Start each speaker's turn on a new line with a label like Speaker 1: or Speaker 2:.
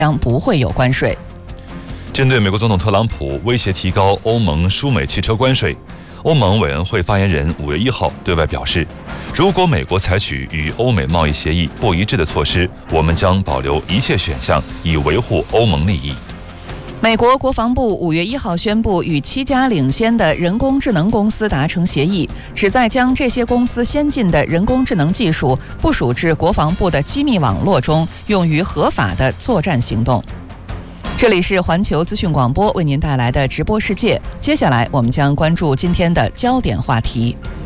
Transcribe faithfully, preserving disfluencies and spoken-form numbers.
Speaker 1: 将不会有关税。
Speaker 2: 针对美国总统特朗普威胁提高欧盟输美汽车关税，欧盟委员会发言人五月一号对外表示，如果美国采取与欧美贸易协议不一致的措施，我们将保留一切选项以维护欧盟利益。
Speaker 1: 美国国防部五月一号宣布，与七家领先的人工智能公司达成协议，旨在将这些公司先进的人工智能技术部署至国防部的机密网络中，用于合法的作战行动。这里是环球资讯广播为您带来的直播世界，接下来我们将关注今天的焦点话题。